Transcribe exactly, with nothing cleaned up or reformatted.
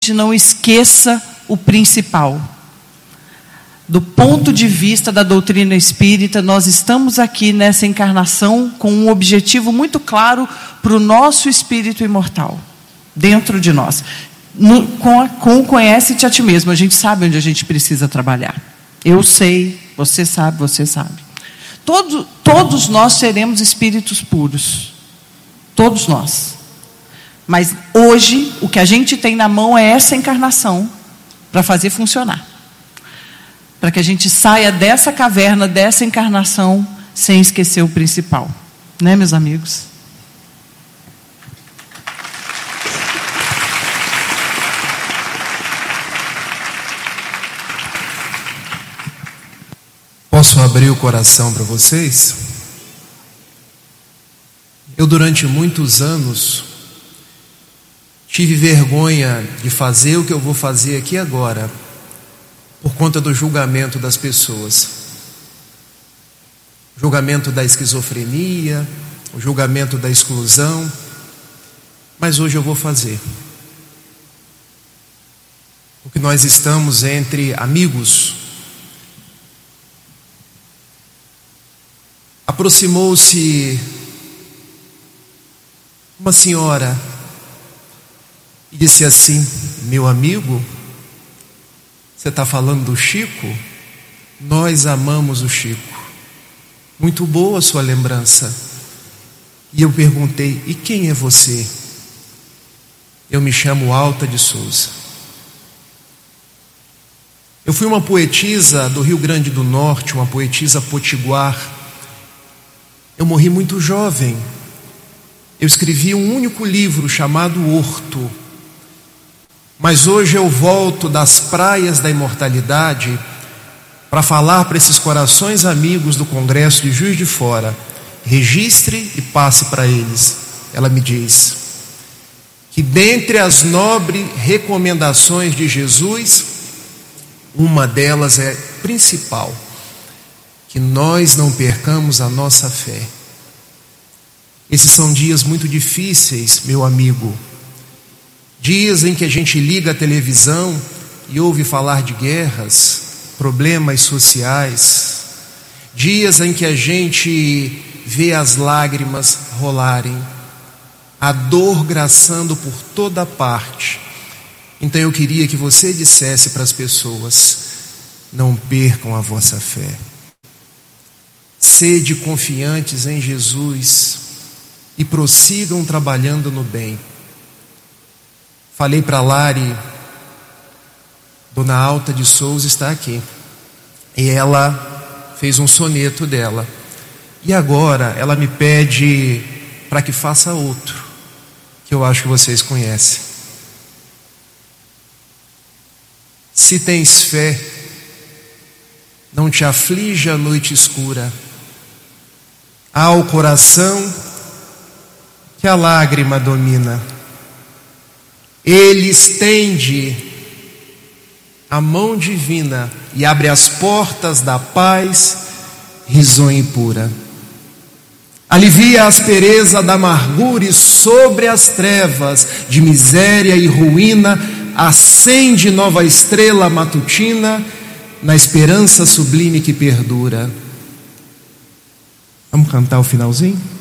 não esqueça o principal. Do ponto de vista da doutrina espírita, nós estamos aqui nessa encarnação com um objetivo muito claro para o nosso espírito imortal, dentro de nós. No, com, a, com o conhece-te a ti mesmo, a gente sabe onde a gente precisa trabalhar. Eu sei, você sabe, você sabe. Todo, todos nós seremos espíritos puros. Todos nós. Mas hoje, o que a gente tem na mão é essa encarnação para fazer funcionar. Para que a gente saia dessa caverna, dessa encarnação, sem esquecer o principal. Né, meus amigos? Posso abrir o coração para vocês? Eu, durante muitos anos, tive vergonha de fazer o que eu vou fazer aqui agora, por conta do julgamento das pessoas. O julgamento da esquizofrenia, o julgamento da exclusão. Mas hoje eu vou fazer. Porque nós estamos entre amigos. Aproximou-se uma senhora e disse assim: meu amigo, você está falando do Chico? Nós amamos o Chico. Muito boa a sua lembrança. E eu perguntei: e quem é você? Eu me chamo Alta de Souza. Eu fui uma poetisa do Rio Grande do Norte, uma poetisa potiguar. Eu morri muito jovem. Eu escrevi um único livro chamado Horto. Mas hoje eu volto das praias da imortalidade para falar para esses corações amigos do Congresso de Juiz de Fora: registre e passe para eles. Ela me diz que dentre as nobres recomendações de Jesus, uma delas é principal: que nós não percamos a nossa fé. Esses são dias muito difíceis, meu amigo. Dias em que a gente liga a televisão e ouve falar de guerras, problemas sociais. Dias em que a gente vê as lágrimas rolarem, a dor graçando por toda parte. Então eu queria que você dissesse para as pessoas: não percam a vossa fé. Sede confiantes em Jesus e prossigam trabalhando no bem. Falei para Lari, Dona Alta de Souza está aqui, e ela fez um soneto dela, e agora ela me pede para que faça outro, que eu acho que vocês conhecem. Se tens fé, não te aflige a noite escura, há o coração que a lágrima domina. Ele estende a mão divina e abre as portas da paz risonha e pura. Alivia a aspereza da amargura e sobre as trevas de miséria e ruína acende nova estrela matutina na esperança sublime que perdura. Vamos cantar o finalzinho?